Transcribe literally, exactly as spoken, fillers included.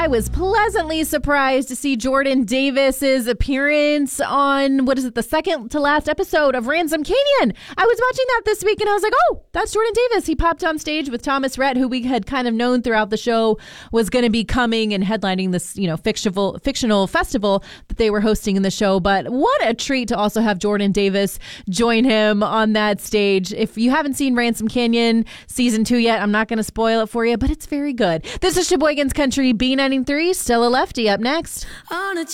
I was pleasantly surprised to see Jordan Davis's appearance on, what is it, the second to last episode of Ransom Canyon. I was watching that this week and I was like, oh, that's Jordan Davis. He popped on stage with Thomas Rhett, who we had kind of known throughout the show was going to be coming and headlining this, you know, fictional fictional festival that they were hosting in the show. But what a treat to also have Jordan Davis join him on that stage. If you haven't seen Ransom Canyon season two yet, I'm not going to spoil it for you, but it's very good. This is Sheboygan's Country B ninety-three. Stella Lefty up next. On a